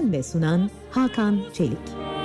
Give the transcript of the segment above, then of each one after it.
Hazırlayan ve sunan Hakan Çelik.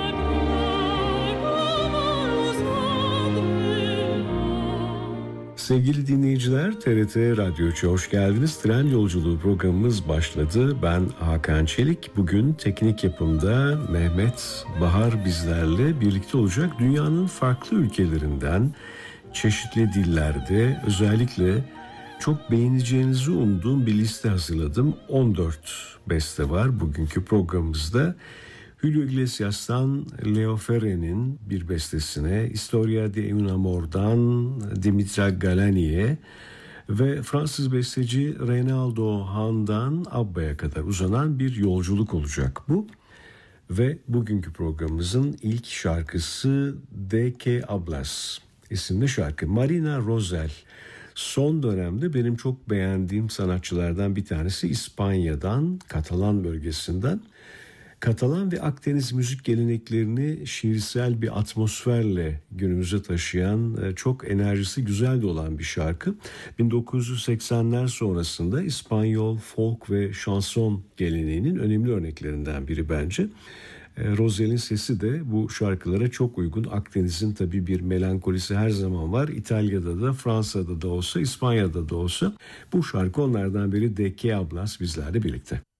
Sevgili dinleyiciler, TRT Radyo 3'e hoş geldiniz. Tren Yolculuğu programımız başladı. Ben Hakan Çelik. Bugün teknik yapımda Mehmet Bahar bizlerle birlikte olacak. Dünyanın farklı ülkelerinden, çeşitli dillerde, özellikle çok beğeneceğinizi umduğum bir liste hazırladım. 14 beste var bugünkü programımızda. Julio Iglesias'tan Leo Ferré'nin bir bestesine, Historia de un amor'dan Dimitra Galani'ye ve Fransız besteci Reynaldo Han'dan Abba'ya kadar uzanan bir yolculuk olacak bu. Ve bugünkü programımızın ilk şarkısı De Que Hablas isimli şarkı. Marina Rosell son dönemde benim çok beğendiğim sanatçılardan bir tanesi. İspanya'dan, Katalan bölgesinden. Katalan ve Akdeniz müzik geleneklerini şiirsel bir atmosferle günümüze taşıyan, çok enerjisi güzel de olan bir şarkı. 1980'ler sonrasında İspanyol folk ve şanson geleneğinin önemli örneklerinden biri bence. Rosell'in sesi de bu şarkılara çok uygun. Akdeniz'in tabii bir melankolisi her zaman var. İtalya'da da, Fransa'da da olsa, İspanya'da da olsa bu şarkı onlardan biri. De Que Hablas bizlerle birlikte.